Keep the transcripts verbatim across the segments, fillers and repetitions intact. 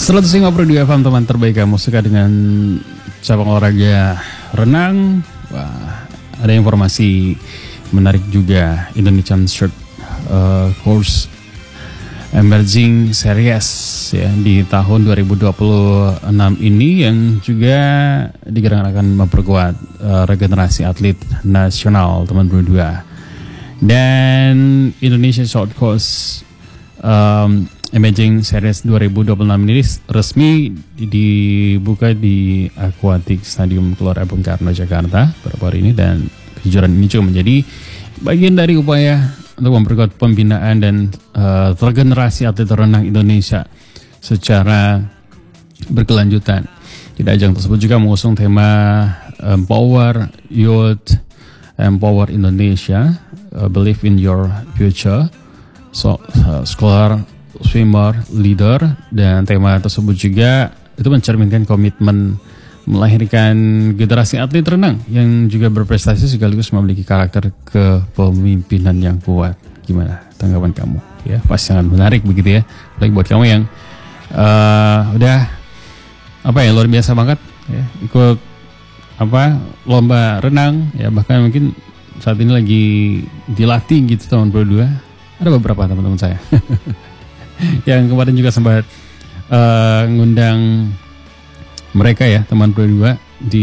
seratus lima puluh dua F M, teman terbaik kamu. Suka dengan cabang olahraga renang. Wah, ada informasi menarik juga. Indonesian Short uh, Course Emerging Series ya di tahun dua ribu dua puluh enam ini, yang juga digerakkan akan memperkuat uh, regenerasi atlet nasional teman berdua. Dan Indonesia Short Course um, Emerging Series dua ribu dua puluh enam ini resmi dibuka di Aquatic Stadium Gelora Bung Karno Jakarta beberapa hari ini, dan kejuaraan ini juga menjadi bagian dari upaya untuk memperkuat pembinaan dan uh, regenerasi atlet renang Indonesia secara berkelanjutan. Di ajang tersebut juga mengusung tema Empower Youth, Empower Indonesia, uh, Believe in Your Future, so, uh, Scholar, Swimmer, Leader. Dan tema tersebut juga itu mencerminkan komitmen melahirkan generasi atlet renang yang juga berprestasi sekaligus memiliki karakter kepemimpinan yang kuat. Gimana tanggapan kamu? Ya, pas sangat menarik begitu ya. Apalagi buat kamu yang uh, udah apa ya luar biasa banget ya, ikut apa lomba renang ya, bahkan mungkin saat ini lagi dilatih gitu tahun dua ribu dua puluh dua. Ada beberapa teman-teman saya yang kemarin juga sempat uh, ngundang mereka ya, teman berdua di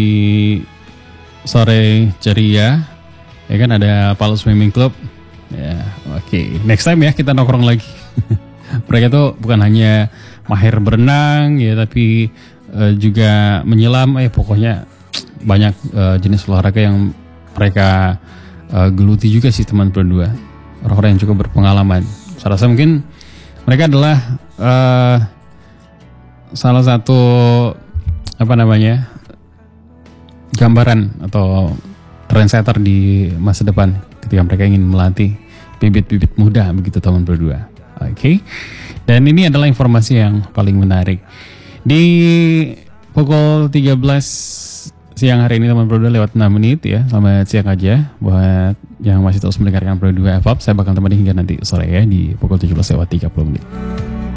sore ceria ya kan, ada Palu Swimming Club ya. Oke, okay. Next time ya kita nongkrong lagi. Mereka tuh bukan hanya mahir berenang ya, tapi uh, juga menyelam eh pokoknya banyak uh, jenis olahraga yang mereka uh, geluti juga sih teman berdua. Orang-orang yang cukup berpengalaman. Saya rasa mungkin mereka adalah uh, salah satu apa namanya gambaran atau trendsetter di masa depan ketika mereka ingin melatih bibit-bibit muda begitu tahun berdua. Oke, okay. Dan ini adalah informasi yang paling menarik di pukul tiga belas siang hari ini teman berdua lewat enam menit ya. Selamat siang aja buat yang masih terus mendengarkan berdua F M. Saya bakal temani hingga nanti sore ya di pukul tujuh belas lewat tiga puluh menit.